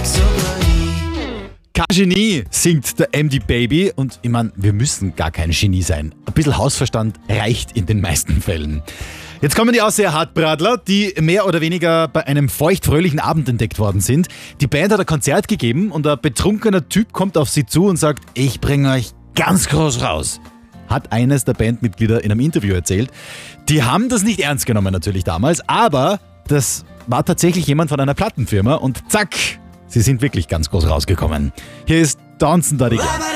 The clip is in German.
Kein Genie, singt der MD Baby. Und ich meine, wir müssen gar kein Genie sein. Ein bisschen Hausverstand reicht in den meisten Fällen. Jetzt kommen die Ausseher-Hartbradler, die mehr oder weniger bei einem feuchtfröhlichen Abend entdeckt worden sind. Die Band hat ein Konzert gegeben und ein betrunkener Typ kommt auf sie zu und sagt, ich bringe euch ganz groß raus. Hat eines der Bandmitglieder in einem Interview erzählt. Die haben das nicht ernst genommen natürlich damals, aber das war tatsächlich jemand von einer Plattenfirma und zack, sie sind wirklich ganz groß rausgekommen. Hier ist Dancing Daddy Girl.